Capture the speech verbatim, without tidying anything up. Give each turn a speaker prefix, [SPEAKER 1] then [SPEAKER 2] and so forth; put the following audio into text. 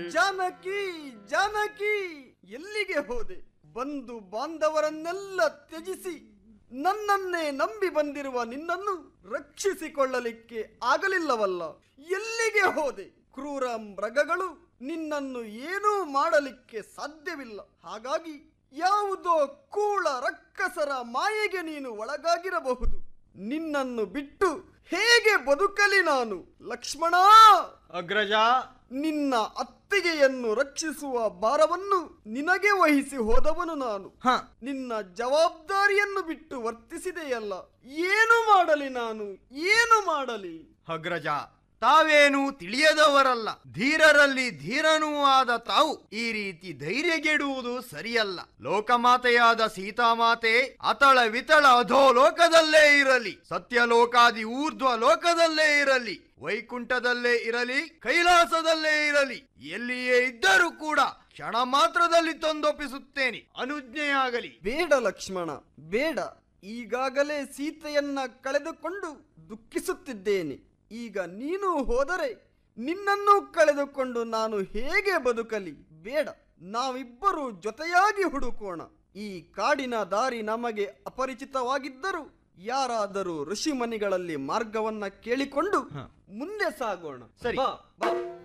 [SPEAKER 1] ಜಾನಕಿ ಜಾನಕಿ ಎಲ್ಲಿಗೆ ಹೋದೆ? ಬಂಧು ಬಾಂಧವರನ್ನೆಲ್ಲ ತ್ಯಜಿಸಿ ನನ್ನನ್ನೇ ನಂಬಿ ಬಂದಿರುವ ನಿನ್ನನ್ನು ರಕ್ಷಿಸಿಕೊಳ್ಳಲಿಕ್ಕೆ ಆಗಲಿಲ್ಲವಲ್ಲ. ಎಲ್ಲಿಗೆ ಹೋದೆ? ಕ್ರೂರ ಮೃಗಗಳು ನಿನ್ನನ್ನು ಏನೂ ಮಾಡಲಿಕ್ಕೆ ಸಾಧ್ಯವಿಲ್ಲ. ಹಾಗಾಗಿ ಯಾವುದೋ ಕೂಳ ರಕ್ಕಸರ ಮಾಯೆಗೆ ನೀನು ಒಳಗಾಗಿರಬಹುದು. ನಿನ್ನನ್ನು ಬಿಟ್ಟು ಹೇಗೆ ಬದುಕಲಿ ನಾನು? ಲಕ್ಷ್ಮಣ
[SPEAKER 2] ಅಗ್ರಜ,
[SPEAKER 1] ನಿನ್ನ ಅತ್ತಿಗೆಯನ್ನು ರಕ್ಷಿಸುವ ಭಾರವನ್ನು ನಿನಗೆ ವಹಿಸಿ ಹೋದವನು ನಾನು. ನಿನ್ನ ಜವಾಬ್ದಾರಿಯನ್ನು ಬಿಟ್ಟು ವರ್ತಿಸಿದೆಯಲ್ಲ, ಏನು ಮಾಡಲಿ ನಾನು? ಏನು ಮಾಡಲಿ?
[SPEAKER 2] ಅಗ್ರಜ, ತಾವೇನು ತಿಳಿಯದವರಲ್ಲ. ಧೀರರಲ್ಲಿ ಧೀರನೂ ಆದ ತಾವು ಈ ರೀತಿ ಧೈರ್ಯಗೆಡುವುದು ಸರಿಯಲ್ಲ. ಲೋಕಮಾತೆಯಾದ ಸೀತಾಮಾತೆ ಅತಳ ವಿತಳ ಅಧೋ ಲೋಕದಲ್ಲೇ ಇರಲಿ, ಸತ್ಯಲೋಕಾದಿ ಊರ್ಧ್ವ ಲೋಕದಲ್ಲೇ ಇರಲಿ, ವೈಕುಂಠದಲ್ಲೇ ಇರಲಿ, ಕೈಲಾಸದಲ್ಲೇ ಇರಲಿ, ಎಲ್ಲಿಯೇ ಇದ್ದರೂ ಕೂಡ ಕ್ಷಣ ಮಾತ್ರದಲ್ಲಿ ತಂದೊಪ್ಪಿಸುತ್ತೇನೆ. ಅನುಜ್ಞೆಯಾಗಲಿ.
[SPEAKER 1] ಬೇಡ ಲಕ್ಷ್ಮಣ, ಬೇಡ. ಈಗಾಗಲೇ ಸೀತೆಯನ್ನ ಕಳೆದುಕೊಂಡು ದುಃಖಿಸುತ್ತಿದ್ದೇನೆ. ಈಗ ನೀನು ಹೋದರೆ ನಿನ್ನನ್ನು ಕಳೆದುಕೊಂಡು ನಾನು ಹೇಗೆ ಬದುಕಲಿ? ಬೇಡ, ನಾವಿಬ್ಬರು ಜೊತೆಯಾಗಿ ಹುಡುಕೋಣ. ಈ ಕಾಡಿನ ದಾರಿ ನಮಗೆ ಅಪರಿಚಿತವಾಗಿದ್ದರೂ ಯಾರಾದರೂ ಋಷಿಮನಿಗಳಲ್ಲಿ ಮಾರ್ಗವನ್ನ ಕೇಳಿಕೊಂಡು ಮುಂದೆ ಸಾಗೋಣ.
[SPEAKER 2] ಸರಿ.
[SPEAKER 1] ಬಾ ಬಾ.